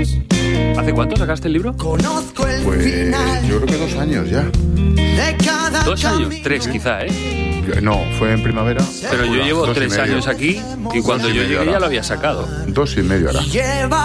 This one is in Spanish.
¿Hace cuánto sacaste el libro? Pues yo creo que 2 años ya. 2 años, 3 quizá, ¿eh? No, fue en primavera. Pero yo llevo 3 2 y medio. años aquí y cuando yo llegué ya lo había sacado. 2 y medio ahora.